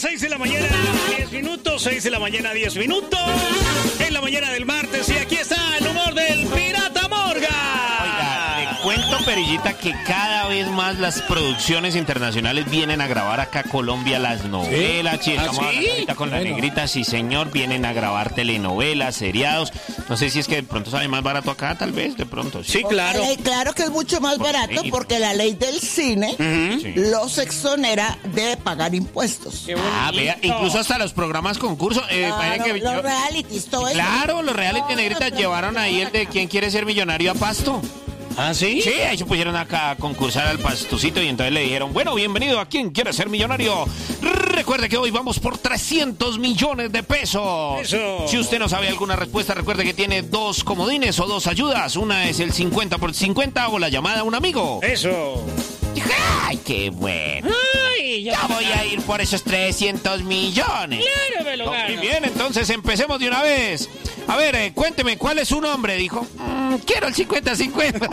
6 de la mañana, 10 minutos, 6 de la mañana, 10 minutos, en la mañana del martes, y aquí está el humor del Pirata Morgan. Oiga, le cuento, Perillita, que cada vez más las producciones internacionales vienen a grabar acá a Colombia las novelas. ¿Sí? Estamos hablando ahorita con la negrita, sí señor, vienen a grabar telenovelas, seriados. No sé si es que de pronto sale más barato acá, tal vez, de pronto. Sí, claro. Claro que es mucho más barato porque la ley del cine los exonera de pagar impuestos. Vea, incluso hasta los programas concursos. Los realities, todo eso. Claro, los reality, negrita, llevaron ahí el de ¿Quién quiere ser millonario a Pasto? ¿Ah, sí? Sí, ahí se pusieron acá a concursar al pastucito y entonces le dijeron, bueno, bienvenido a ¿Quién quiere ser millonario? Recuerde que hoy vamos por 300 millones de pesos. Eso. Si usted no sabe alguna respuesta, recuerde que tiene 2 comodines o 2 ayudas. Una es el 50 por 50 o la llamada a un amigo. Eso. ¡Ay, qué bueno! Ay, Ya voy a ir por esos 300 millones. Claro, me lo gano. Muy bien, entonces empecemos de una vez. A ver, cuénteme, ¿cuál es su nombre? Dijo, quiero el 50-50.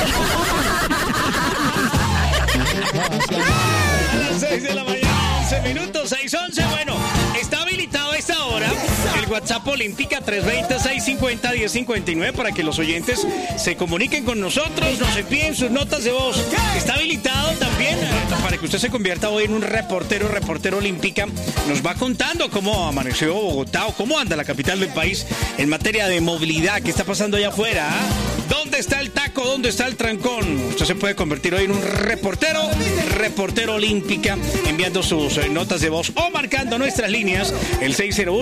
A las 6 de la mañana, 11 minutos, 6:11. Bueno, está habilitado a esta hora el WhatsApp Olímpica 320-650-1059 para que los oyentes se comuniquen con nosotros, nos envíen sus notas de voz. Está habilitado también para que usted se convierta hoy en un reportero olímpica. Nos va contando cómo amaneció Bogotá o cómo anda la capital del país en materia de movilidad. ¿Qué está pasando allá afuera? ¿Dónde está el taco? ¿Dónde está el trancón? Usted se puede convertir hoy en un reportero olímpica, enviando sus notas de voz o marcando nuestras líneas, el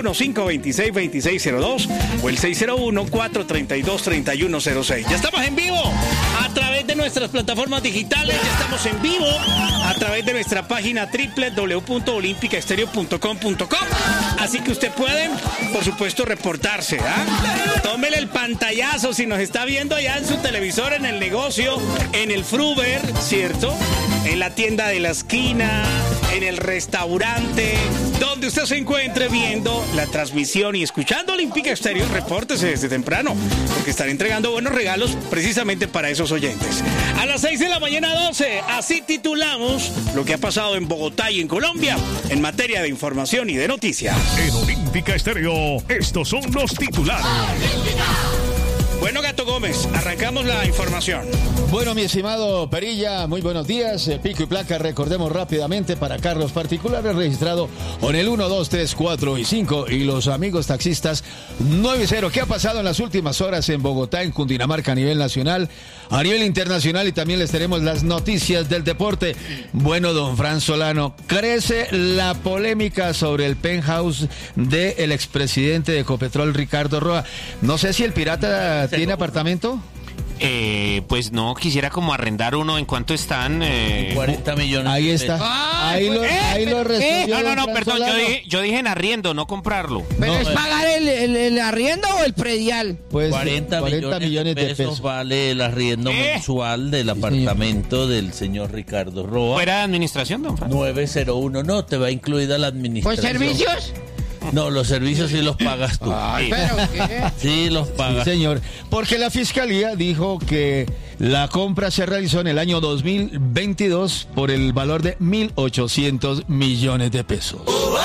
601-526-2602 o el 601-432-3106. Ya estamos en vivo a través de nuestras plataformas digitales, ya estamos en vivo a través de nuestra página www.olimpicaestereo.com.co. Así que usted puede, por supuesto, reportarse. Tómele el pantallazo si nos está viendo allá en su televisor, en el negocio, en el Fruver, ¿cierto? En la tienda de la esquina, en el restaurante, donde usted se encuentre viendo la transmisión y escuchando Olímpica Estéreo, repórtese desde temprano, porque están entregando buenos regalos precisamente para esos oyentes. A las 6 de la mañana 12, así titulamos lo que ha pasado en Bogotá y en Colombia en materia de información y de noticias. En Olímpica Estéreo, estos son los titulares. Bueno, Gato Gómez, arrancamos la información. Bueno, mi estimado Perilla, muy buenos días. Pico y placa, recordemos rápidamente, para carros particulares registrado con el 1, 2, 3, 4 y 5 y los amigos taxistas 9 y 0. ¿Qué ha pasado en las últimas horas en Bogotá, en Cundinamarca, a nivel nacional, a nivel internacional? Y también les tenemos las noticias del deporte. Bueno, don Fran Solano, crece la polémica sobre el penthouse del expresidente de Ecopetrol, Ricardo Roa. No sé si el pirata tiene apartamento. Pues no, quisiera como arrendar uno. ¿En cuánto están? 40 millones. Ahí está. Ahí lo resolvió. No, perdón, yo dije en arriendo, no comprarlo. ¿Pero es pagar el arriendo o el predial? Pues 40 millones de pesos vale el arriendo mensual del apartamento del señor Ricardo Roa. ¿Fuera de administración, don Fran? 901, no, te va incluida la administración. ¿Pues servicios? No, los servicios sí los pagas tú. Ay, ¿Pero qué? Sí los pagas. Sí, señor, porque la fiscalía dijo que la compra se realizó en el año 2022 por el valor de 1.800 millones de pesos.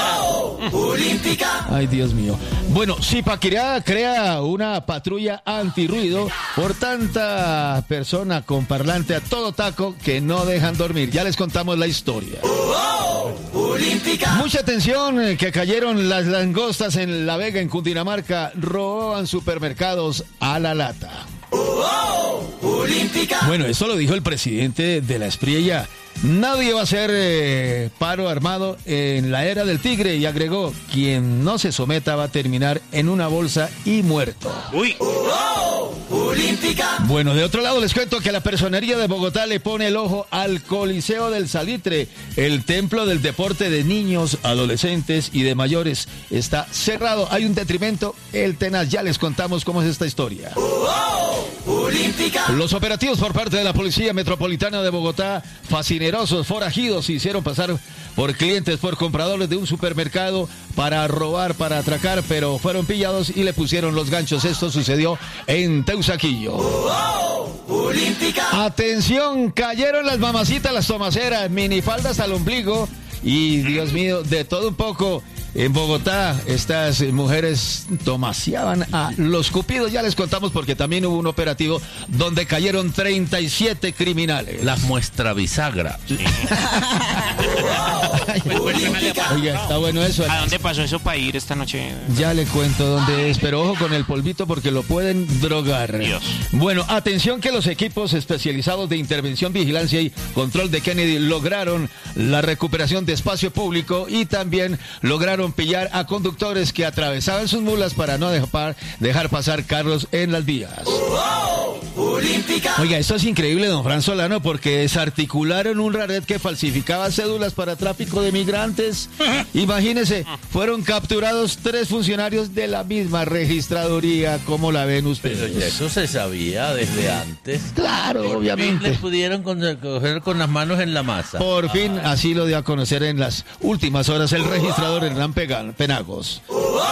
Olímpica. Ay, Dios mío. Bueno, Zipaquirá crea una patrulla antirruido por tanta persona con parlante a todo taco que no dejan dormir. Ya les contamos la historia. Olímpica. Mucha atención, que cayeron las langostas en La Vega, en Cundinamarca. Roban supermercados a la lata. Olímpica. Bueno, eso lo dijo el presidente de la Espriella. Nadie va a hacer paro armado en la era del tigre, y agregó, quien no se someta va a terminar en una bolsa y muerto. Uy. Olímpica. Bueno, de otro lado les cuento que la Personería de Bogotá le pone el ojo al Coliseo del Salitre. El templo del deporte de niños, adolescentes y de mayores está cerrado. Hay un detrimento, el tenaz. Ya les contamos cómo es esta historia. Olímpica. Los operativos por parte de la Policía Metropolitana de Bogotá, fascinerosos, forajidos, se hicieron pasar por clientes, por compradores de un supermercado para robar, para atracar, pero fueron pillados y le pusieron los ganchos. Esto sucedió en Teusaquillo. Olímpica. Atención, cayeron las mamacitas, las tomaceras, minifaldas al ombligo, y Dios mío, de todo un poco. En Bogotá, estas mujeres tomaseaban a los cupidos. Ya les contamos porque también hubo un operativo donde cayeron 37 criminales. La muestra bisagra. Oiga, está bueno eso. ¿A dónde pasó eso para ir esta noche? Ya le cuento dónde es, pero ojo con el polvito porque lo pueden drogar. Dios. Bueno, atención que los equipos especializados de intervención, vigilancia y control de Kennedy lograron la recuperación de espacio público y también lograron pillar a conductores que atravesaban sus mulas para no dejar pasar carros en las vías. Oiga, esto es increíble, don Fran Solano, porque desarticularon una red que falsificaba cédulas para tráfico de migrantes. Imagínense, fueron capturados 3 funcionarios de la misma registraduría. ¿Cómo la ven ustedes? Pero ya eso se sabía desde antes. Claro, obviamente. Les pudieron coger con las manos en la masa. Por fin, así lo dio a conocer en las últimas horas el registrador Hernán Penagos.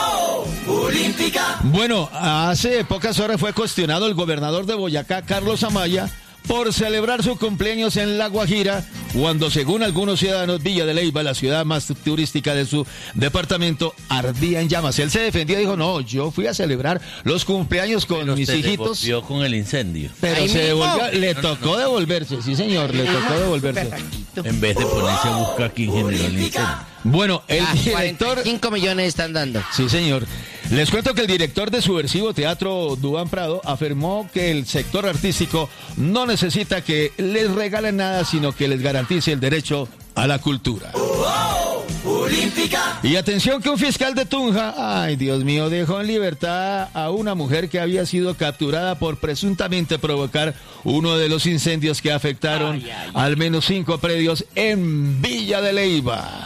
Bueno, hace pocas horas fue cuestionado el gobernador de Boyacá, Carlos Amaya, por celebrar su cumpleaños en La Guajira, cuando según algunos ciudadanos Villa de Leyva, la ciudad más turística de su departamento, ardía en llamas. Él se defendió y dijo, no, yo fui a celebrar los cumpleaños con mis hijitos. Pero con el incendio. Pero se devolvió, le tocó devolverse, sí señor, le tocó devolverse. En vez de ponerse a buscar quién generó el incendio. Bueno, el director... 45 millones están dando. Sí, señor. Les cuento que el director de Subversivo Teatro, Duván Prado, afirmó que el sector artístico no necesita que les regalen nada, sino que les garantice el derecho a la cultura. Y atención que un fiscal de Tunja, ay Dios mío, dejó en libertad a una mujer que había sido capturada por presuntamente provocar uno de los incendios que afectaron al menos 5 predios en Villa de Leyva.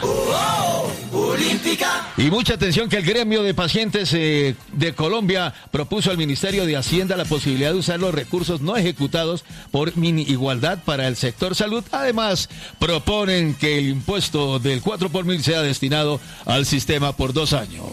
Y mucha atención que el gremio de pacientes de Colombia propuso al Ministerio de Hacienda la posibilidad de usar los recursos no ejecutados por mini igualdad para el sector salud. Además, proponen que el impuesto del 4 por mil sea destinado al sistema por 2 años.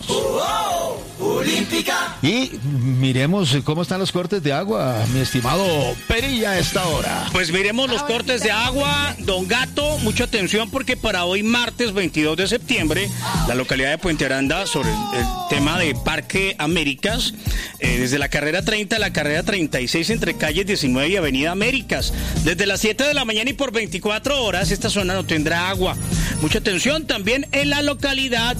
Y miremos cómo están los cortes de agua, mi estimado Perilla, a esta hora. Pues miremos los cortes de agua, don Gato, mucha atención porque para hoy martes 22 de septiembre, la localidad de Puente Aranda, sobre el tema de Parque Américas, desde la carrera 30 a la carrera 36 entre calles 19 y avenida Américas, desde las 7 de la mañana y por 24 horas esta zona no tendrá agua. Mucha atención también en la localidad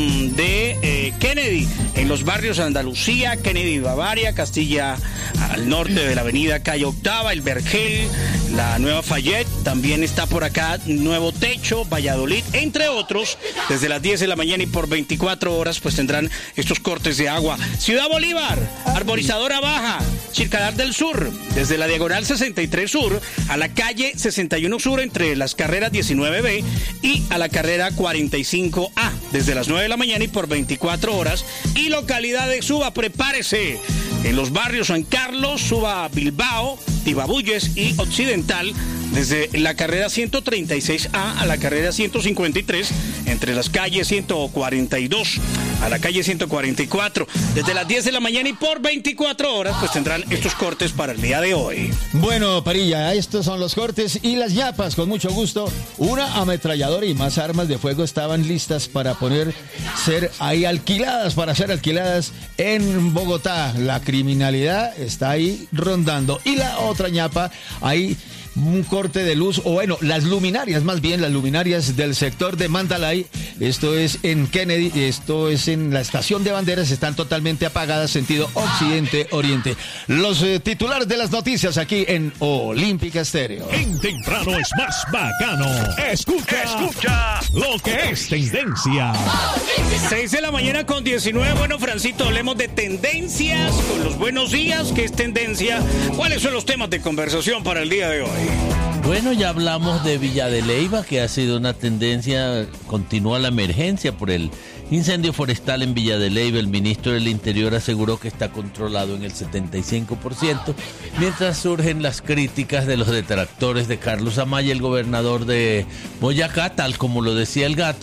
de Kennedy, en los barrios Andalucía, Kennedy Bavaria, Castilla al norte de la avenida Calle Octava, El Vergel, la Nueva Fayette, también está por acá Nuevo Techo, Valladolid, entre otros, desde las 10 de la mañana y por 24 horas pues tendrán estos cortes de agua. Ciudad Bolívar, Arborizadora Baja, Chircadal del Sur, desde la diagonal 63 Sur a la calle 61 Sur entre las carreras 19B y a la carrera 45A, desde las 9 de la mañana y por 24 horas. Y localidad de Suba, prepárese, en los barrios San Carlos, Suba Bilbao, Tibabuyes y Occidental, desde la carrera 136A a la carrera 153, entre las calles 142 a la calle 144, desde las 10 de la mañana y por 24 horas, pues tendrán estos cortes para el día de hoy. Bueno, Parilla, estos son los cortes y las ñapas, con mucho gusto. Una ametralladora y más armas de fuego estaban listas para ser alquiladas en Bogotá. La criminalidad está ahí rondando. Y la otra ñapa, ahí un corte de luz, o bueno, las luminarias del sector de Mandalay, esto es en Kennedy, esto es en la estación de banderas, están totalmente apagadas, sentido occidente-oriente. Los titulares de las noticias aquí en Olímpica Estéreo. En temprano es más bacano. Escucha lo que es tendencia. 6 de la mañana con 19. Bueno, Francito, hablemos de tendencias con los buenos días. ¿Qué es tendencia? ¿Cuáles son los temas de conversación para el día de hoy? Bueno, ya hablamos de Villa de Leyva, que ha sido una tendencia, continúa la emergencia por el incendio forestal en Villa de Leyva. El ministro del Interior aseguró que está controlado en el 75%, mientras surgen las críticas de los detractores de Carlos Amaya, el gobernador de Boyacá, tal como lo decía el Gato,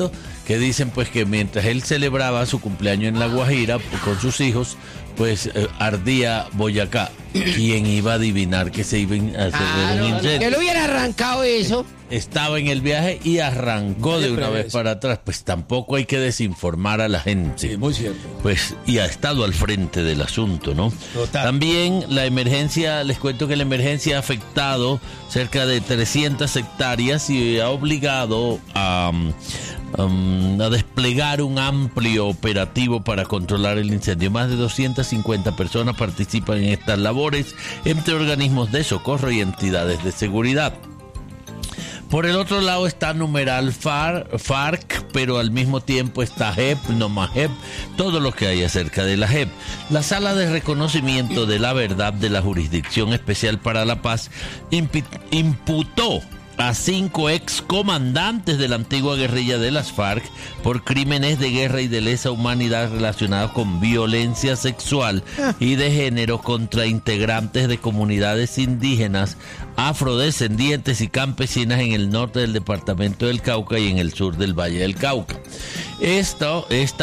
que dicen pues que mientras él celebraba su cumpleaños en La Guajira con sus hijos, pues ardía Boyacá. ¿Quién iba a adivinar que se iba a hacer un incendio? Que lo hubiera arrancado eso. Estaba en el viaje y arrancó de una vez para atrás. Pues tampoco hay que desinformar a la gente. Sí, muy cierto. Pues, y ha estado al frente del asunto, ¿no? Total. También la emergencia, les cuento que la emergencia ha afectado cerca de 300 hectáreas y ha obligado a desplegar un amplio operativo para controlar el incendio. Más de 250 personas participan en estas labores entre organismos de socorro y entidades de seguridad. Por el otro lado está numeral FARC, pero al mismo tiempo está JEP, NOMAJEP, todo lo que hay acerca de la JEP. La Sala de Reconocimiento de la Verdad de la Jurisdicción Especial para la Paz imputó a 5 excomandantes de la antigua guerrilla de las FARC por crímenes de guerra y de lesa humanidad relacionados con violencia sexual y de género contra integrantes de comunidades indígenas, afrodescendientes y campesinas en el norte del departamento del Cauca y en el sur del Valle del Cauca. Esta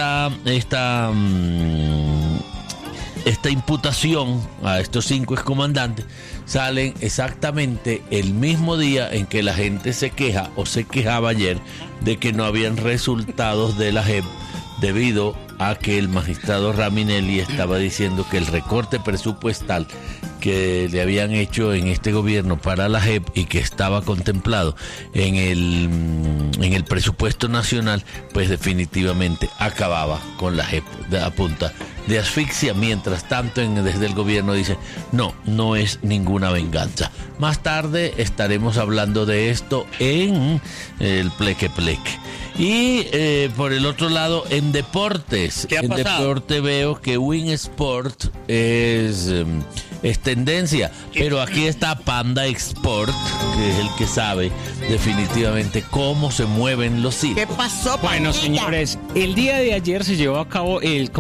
imputación a estos 5 excomandantes salen exactamente el mismo día en que la gente se queja o se quejaba ayer de que no habían resultados de la JEP debido a que el magistrado Raminelli estaba diciendo que el recorte presupuestal que le habían hecho en este gobierno para la JEP y que estaba contemplado en el presupuesto nacional, pues definitivamente acababa con la JEP a punta de asfixia. Mientras tanto, desde el gobierno dice, no es ninguna venganza. Más tarde estaremos hablando de esto en el Pleque Pleque. Y por el otro lado, en deportes, deporte veo que Win Sport es tendencia, pero aquí está Panda Export, que es el que sabe definitivamente cómo se mueven los hilos. ¿Qué pasó, Pandita? Bueno, señores, el día de ayer se llevó a cabo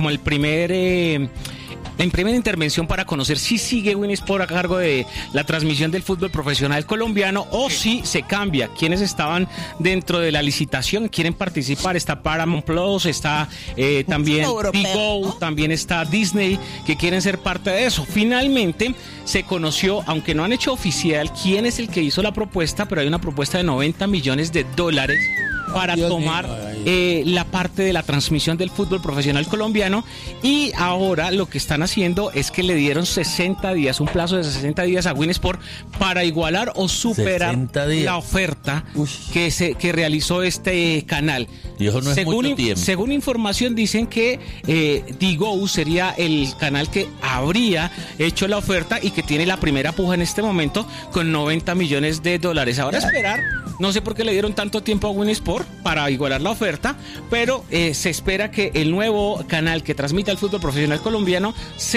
en primera intervención para conocer si sigue Winsport a cargo de la transmisión del fútbol profesional colombiano o si se cambia. Quienes estaban dentro de la licitación quieren participar. Está Paramount Plus, está también Tigo, también está Disney, que quieren ser parte de eso. Finalmente se conoció, aunque no han hecho oficial quién es el que hizo la propuesta, pero hay una propuesta de $90 millones para tomar la parte de la transmisión del fútbol profesional colombiano, y ahora lo que están haciendo es que le dieron 60 días, un plazo de 60 días a Winsport para igualar o superar la oferta que realizó este canal. Y eso no es mucho tiempo. Según información dicen que Tigo sería el canal que habría hecho la oferta y que tiene la primera puja en este momento con $90 millones. Ahora esperar, no sé por qué le dieron tanto tiempo a Winsport para igualar la oferta, pero se espera que el nuevo canal que transmita el fútbol profesional colombiano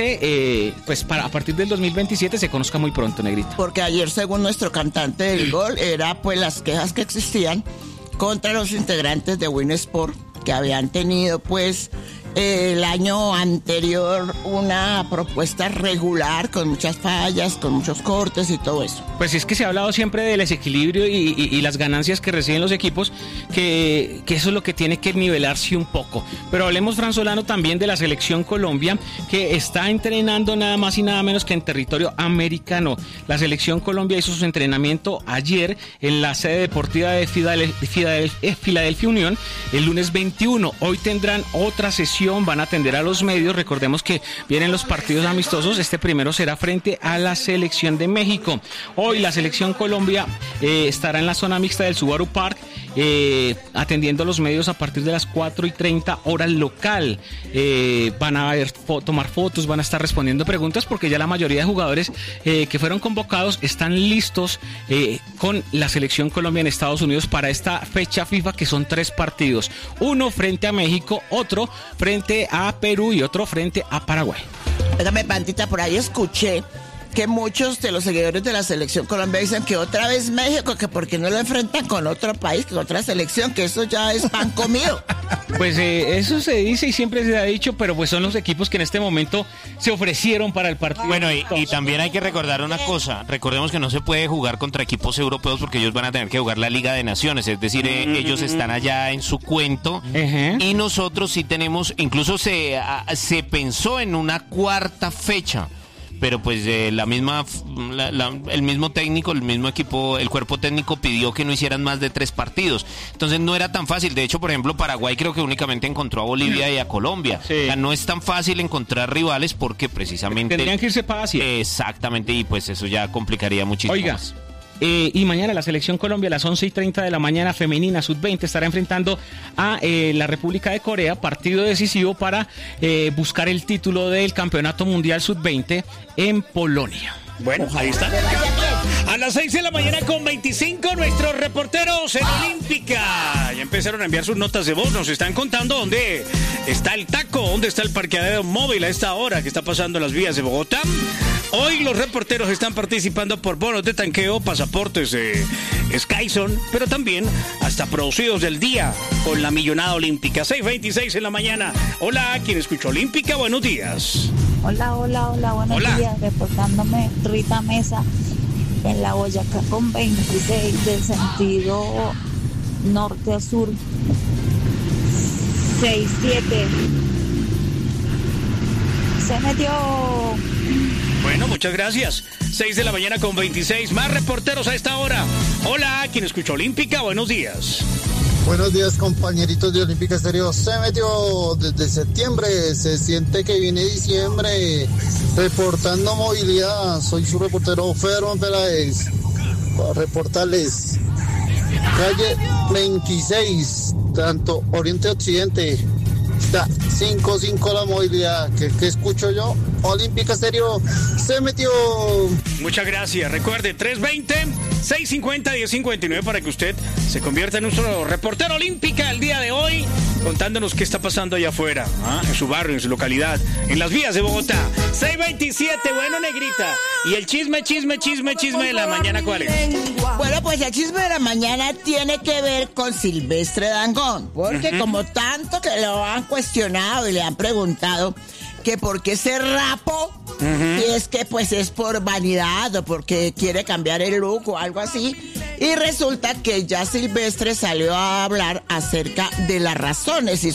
a partir del 2027 se conozca muy pronto, Negrito. Porque ayer, según nuestro cantante del gol, era pues las quejas que existían contra los integrantes de Winsport, que habían tenido pues el año anterior una propuesta regular con muchas fallas, con muchos cortes y todo eso. Pues es que se ha hablado siempre del desequilibrio y las ganancias que reciben los equipos, que eso es lo que tiene que nivelarse un poco. Pero hablemos, Fran Solano, también de la selección Colombia, que está entrenando nada más y nada menos que en territorio americano. La selección Colombia hizo su entrenamiento ayer en la sede deportiva de Philadelphia Union el lunes 21. Hoy tendrán otra sesión, van a atender a los medios. Recordemos que vienen los partidos amistosos. Este primero será frente a la selección de México. Hoy la selección Colombia estará en la zona mixta del Subaru Park, atendiendo a los medios a partir de las 4:30 hora local. Van a tomar fotos, van a estar respondiendo preguntas, porque ya la mayoría de jugadores que fueron convocados están listos con la selección Colombia en Estados Unidos para esta fecha FIFA, que son 3 partidos. Uno frente a México, otro frente a Perú y otro frente a Paraguay. Déjame, Pandita, por ahí escuché que muchos de los seguidores de la selección Colombia dicen que otra vez México, que porque no lo enfrentan con otro país, con otra selección, que eso ya es pan comido. Pues eso se dice y siempre se ha dicho, pero pues son los equipos que en este momento se ofrecieron para el partido. Bueno, y también hay que recordar una cosa. Recordemos que no se puede jugar contra equipos europeos porque ellos van a tener que jugar la Liga de Naciones. Es decir, ellos están allá en su cuento. Y nosotros sí tenemos, incluso se pensó en una cuarta fecha. Pero pues el mismo técnico, el mismo equipo, el cuerpo técnico pidió que no hicieran más de 3 partidos. Entonces no era tan fácil. De hecho, por ejemplo, Paraguay creo que únicamente encontró a Bolivia y a Colombia. Sí. O sea, no es tan fácil encontrar rivales porque precisamente... Tendrían que irse para Asia. Exactamente, y pues eso ya complicaría muchísimo más. Y mañana la selección Colombia a las 11:30 de la mañana femenina sub-20 estará enfrentando a la República de Corea, partido decisivo para buscar el título del Campeonato Mundial sub-20 en Polonia. Bueno, ahí está. A las 6 de la mañana con 25, nuestros reporteros en Olímpica ya empezaron a enviar sus notas de voz. Nos están contando dónde está el taco, dónde está el parqueadero móvil a esta hora que está pasando en las vías de Bogotá. Hoy los reporteros están participando por bonos de tanqueo, pasaportes de Skyson, pero también hasta producidos del día con la millonada olímpica. 6:26 en la mañana. Hola, ¿quién escucha Olímpica? Buenos días. Hola, buenos días. Reportándome Rita Mesa en la Boyacá con 26 del sentido norte a sur. 67. Se metió. Bueno, muchas gracias. 6 de la mañana con 26. Más reporteros a esta hora. Hola, ¿quién escucha Olímpica? Buenos días. Buenos días, compañeritos de Olímpica Estéreo. Se metió desde septiembre. Se siente que viene diciembre. Reportando movilidad. Soy su reportero Ferman Peláez. Para reportarles. Calle 26, tanto Oriente-Occidente. Está 5-5 la movilidad. ¿Qué escucho yo? Olímpica Estéreo se metió. Muchas gracias. Recuerde, 320-650-1059 para que usted se convierta en un solo reportero Olímpica el día de hoy, contándonos qué está pasando allá afuera, en su barrio, en su localidad, en las vías de Bogotá. 6:27, bueno, negrita. Y el chisme de la mañana, ¿cuál es? Bueno, pues el chisme de la mañana tiene que ver con Silvestre Dangond, porque como tanto que lo han cuestionado y le han preguntado que por qué se rapó, y es que pues es por vanidad o porque quiere cambiar el look o algo así, y resulta que ya Silvestre salió a hablar acerca de las razones y